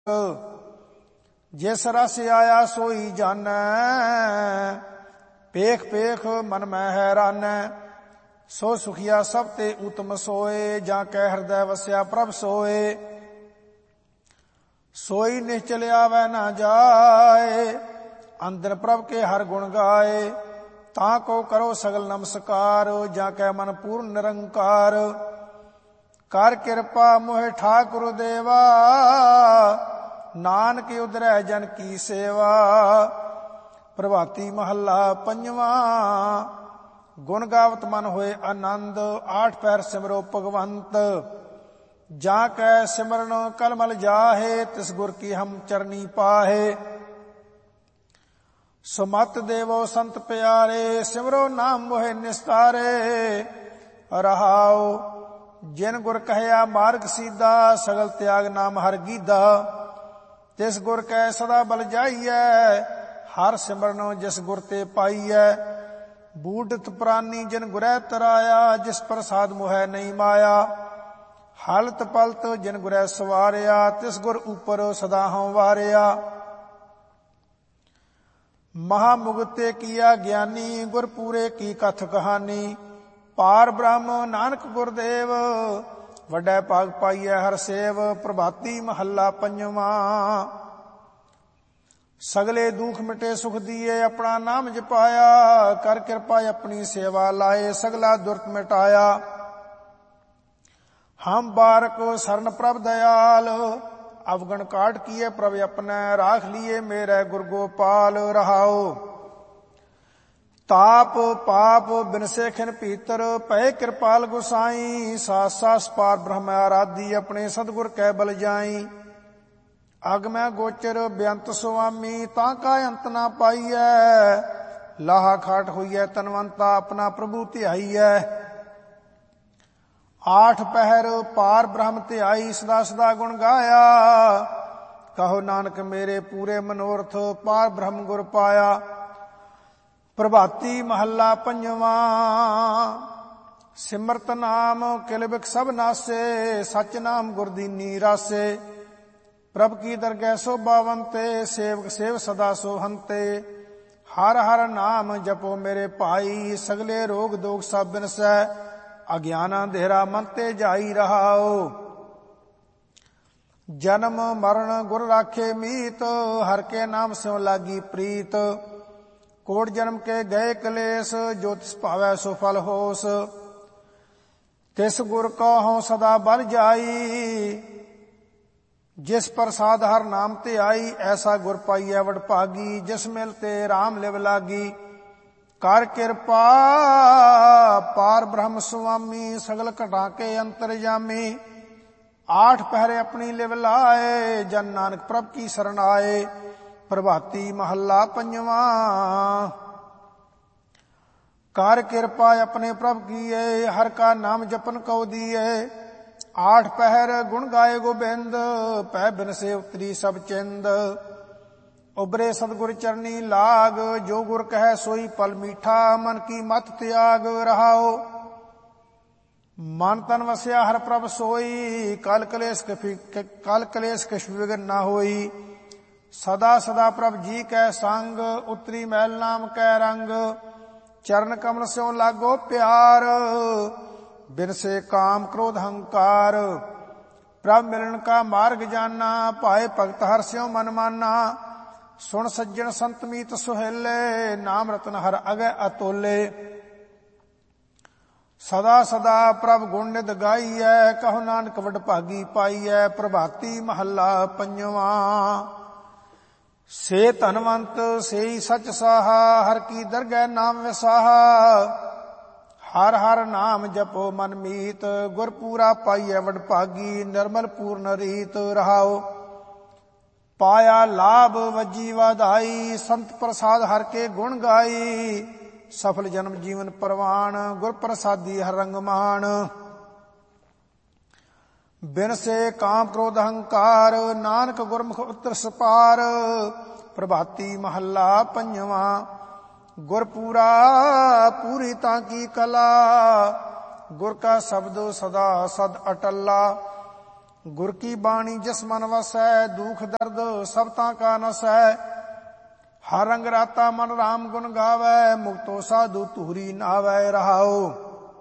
जिस रस आया सोई जानै, पेख पेख मन में हैरानै। सो सुखिया सब ते उत्तम सोए, जाके हृदय वस्या प्रभ सोए। सोई निश्चल आवै न जाए, अंदर प्रभ के हर गुण गाए। ताको करो सगल नमस्कार, जाके मन पूर्ण निरंकार। कर कृपा मोहे ठाकुर देवा, नानक उदरै जन की सेवा। प्रभाती महला पंजवा। गुण गावत मन होए आनंद, आठ पैर सिमरो भगवंत। जाकै सिमरन कलमल जाहे, तिस गुर की हम चरनी पाहे। सुमत देवो संत प्यारे, सिमरो नाम मोहे निस्तारे। रहाओ जिन गुर कहया मार्ग सीधा, सगल त्याग नाम हर गीधा। तिस गुर कै सदा बल जाइयै, हर सिमरनो जिस गुर ते पाइयै। बूढ़त प्राणी जिन गुरै तराया, जिस प्रसाद मोह नहीं माया। हालत पलत जिन गुरै सवारिया, तिस गुर ऊपर सदा हूँ वारिया। महामुगते किया ज्ञानी, गुर पूरे की कथ कहानी। पार ब्रह्म नानक गुरदेव, वड्डे भाग पाइयै हर सेव। प्रभाती महला पंजवा। सगले दुख मिटे सुख दिए, अपना नाम जपाया। कर कृपा अपनी सेवा लाए, सगला दुर्त मिटाया। हम बारक शरण प्रभ दयाल, अवगण काट किए प्रभ अपने। राख लिए मेरे गुर गोपाल। रहाओ ताप पाप बिनसे खिन पीतर, पै कृपाल गुसाई। सास सास पार ब्रह्म आराधी, अपने सतगुर कै बल जाई। अग में गोचर बेअंत सुआमी, ताका अंत ना पाइयै। लाहा खाट होइयै तनवंता, अपना प्रभु ध्याइयै। आठ पहर पार ब्रह्म ध्याई, सदा सदा गुण गाया। कहो नानक मेरे पूरे मनोरथ, पार ब्रह्म गुर पाया। प्रभाती महला पंजवा। सिमरत नाम किल बिख सब नासे, सच नाम गुर दीनी रासे। प्रभ की दरगह सो बावंते, सेवक सेव सदा सो हंते। हर हर नाम जपो मेरे भाई, सगले रोग दोग सब बिनसै। अज्ञान अंधेरा मन ते जाई रहाओ। जन्म मरण गुर राखे मीत, हर के नाम स्यों लागी प्रीत। कोट जन्म के गए कलेस, जो तिस भावै सो फल होस। तिस गुर को हों सदा बल जाई, जिस प्रसाद हर नाम ते आई। ऐसा गुर पाइयै वड भागी, जिस मिलते राम लिव लागी। कर कृपा पार ब्रह्म स्वामी, सगल घटा के अंतरजामी। आठ पहरे अपनी लिव लाए, जन नानक प्रभ की शरण आए। प्रभाती महला पंजवा। कर कृपा अपने प्रभ कीए, हर का नाम जपन कौ दिए। आठ पहर गुण गाए गोबिंद, पै बिन से उतरी सब चिंद। उबरे सतगुर चरनी लाग, जो गुर कह सोई पल मीठा। मन की मत त्याग रहाओ, मन तन वस्या हर प्रभ सोई। कल कलेश कछ विघ्न न होई। सदा सदा प्रभ जी कै संग, उतरी मैल नाम कै रंग। चरण कमल स्यों लागो प्यार, बिन से काम क्रोध हंकार। प्रभ मिलन का मार्ग जाना, पाए भगत हर स्यों मन माना। सुन सज्जन संत मीत सुहेले, नाम रतन हर अगै अतोले। सदा सदा प्रभ गुण निध गाइयै, कहो नानक वड भागी पाइयै। प्रभाती महला पंजवा। से धनवंत सेई सच साहा, हर की दरगह नाम विसाहा। हर हर नाम जपो मन मीत, गुर पूरा पाइयै वड भागी। निर्मल पूर्ण रीत रहाओ, पाया लाभ वजी वाधाई। संत प्रसाद हर के गुण गाई, सफल जन्म जीवन परवान। गुर प्रसादी हर रंग मान, बिन से काम क्रोध अहंकार। नानक गुरमुख उतर सपार। प्रभाती महला पंजवा। गुर पूरा पूरी ताकी कला, गुर का शब्द सदा सद अटला। ਗੁਰ ਕੀ ਬਾਣੀ ਜਿਸ ਮਨ ਵਸੈ, ਦੁਖ ਦਰਦ ਸਭ ਤਾਂ ਕਾ ਨਸੈ। ਹਰ ਰੰਗ ਰਾਤਾ ਮਨ ਰਾਮ ਗੁਣ ਗਾਵੈ, ਮੁਕਤੋ ਸਾਧੂ ਧੂਰੀ ਨਾਵੈ ਰਹਾਉ।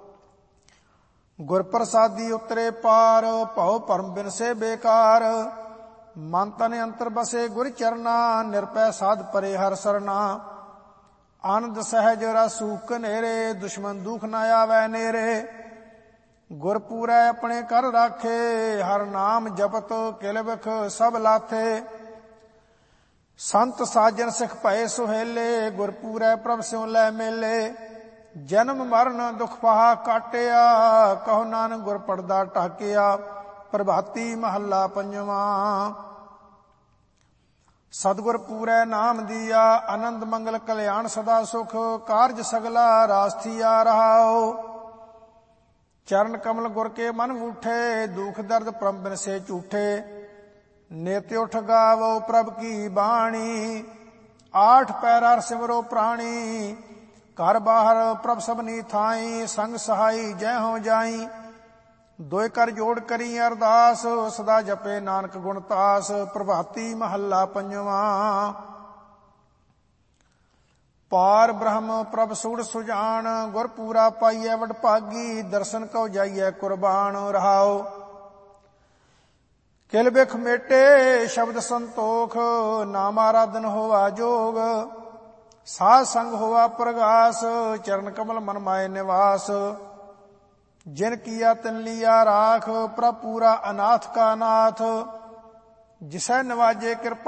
ਗੁਰ ਪ੍ਰਸਾਦੀ ਉਤਰੇ ਪਾਰ, ਭਉ ਭਰਮ ਬਿਨਸੇ ਬੇਕਾਰ। ਮਨ ਤਨ ਅੰਤਰ ਬਸੇ ਗੁਰ ਚਰਨਾ, ਨਿਰਪੈ ਸਾਧ ਪਰੇ ਹਰਿ ਸਰਨਾ। ਆਨੰਦ ਸਹਿਜ ਰਸ ਸੂਖ ਕਨੇਰੇ, ਦੁਸ਼ਮਨ ਦੁਖ ਨ ਆਵੈ ਨੇਰੇ। ਗੁਰ ਪੂਰੈ ਆਪਣੇ ਕਰ ਰਾਖੇ, ਹਰ ਨਾਮ ਜਪਤ ਕਿਲ ਬਿਖ ਸਭ ਲਾਥੇ। ਸੰਤ ਸਾਜਨ ਸਿਖ ਭਏ ਸੁਹੇਲੇ, ਗੁਰ ਪੂਰੈ ਪ੍ਰਭ ਸਿਉ ਲੈ ਮੇਲੇ। ਜਨਮ ਮਰਨ ਦੁਖ ਪਾਹਾ ਕਾਟਿਆ, ਕਹੋ ਨਾਨਕ ਗੁਰ ਪੜਦਾ ਢਾਕਿਆ। ਪ੍ਰਭਾਤੀ ਮਹੱਲਾ ਪੰਜਵਾਂ। ਸਤਿਗੁਰ ਪੂਰੈ ਨਾਮ ਦੀਆ, ਆਨੰਦ ਮੰਗਲ ਕਲਿਆਣ ਸਦਾ ਸੁਖ। ਕਾਰਜ ਸਗਲਾ ਰਾਸ ਥੀਆ ਰਹਾਉ। ਚਰਨ ਕਮਲ ਗੁਰ ਕੇ ਮਨ ਊਠੇ, ਦੁਖ ਦਰਦ ਪ੍ਰਮ ਬਿਨਸੇ ਝੂਠੇ। ਨਿਤ ਉਠ ਗਾਵੋ ਪ੍ਰਭ ਕੀ ਬਾਣੀ, ਆਠ ਪੈਰਾ ਸਿਮਰੋ ਪ੍ਰਾਣੀ। ਘਰ ਬਾਹਰ ਪ੍ਰਭ ਸਭਨੀ ਥਾਈ, ਸੰਗ ਸਹਾਈ ਜੈ ਹੋ ਜਾਈ। ਦੋਇ ਕਰ ਜੋੜ ਕਰੀ ਅਰਦਾਸ, ਸਦਾ ਜਪੇ ਨਾਨਕ ਗੁਣ ਤਾਸ। ਪ੍ਰਭਾਤੀ ਮਹੱਲਾ ਪੰਜਵਾਂ। ਪਾਰ ਬ੍ਰਹਮ ਪ੍ਰਭ ਸੂੜ ਸੁਜਾਨ, ਗੁਰ ਪੂਰਾ ਪਾਈਐ ਵਡਭਾਗੀ। ਦਰਸ਼ਨ ਕਉ ਜਾਈਐ ਕੁਰਬਾਨ ਰਹਾਉ। ਕਿਲ ਬਿਖ ਮੇਟੇ ਸ਼ਬਦ ਸੰਤੋਖ, ਨਾਮ ਆਰਾਧਨ ਹੋਵਾ ਜੋਗ। ਸਾਧ ਸੰਗ ਹੋਵਾ ਪ੍ਰਗਾਸ, ਚਰਨ ਕਮਲ ਮਨ ਮਾਏ ਨਿਵਾਸ। ਜਿਨ ਕੀਆ ਤਿਨ ਲੀਆ ਰਾਖ, ਪ੍ਰਭ ਪੂਰਾ ਅਨਾਥ ਕਾ ਨਾਥ। ਜਿਸੈ ਨਵਾਜੇ ਕਿਰਪਾ